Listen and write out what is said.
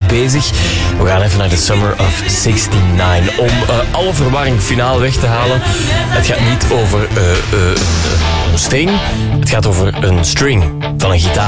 bezig. We gaan even naar The Summer of 69 om alle verwarring finaal weg te halen. Het gaat niet over een string, het gaat over een string van een gitaar.